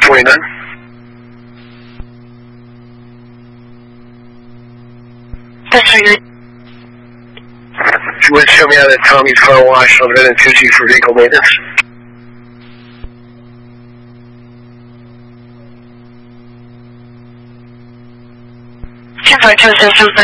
29. That's for your... She would show me out at Tommy's Car Wash on Red and Tucci for vehicle maintenance. Two 5 2 6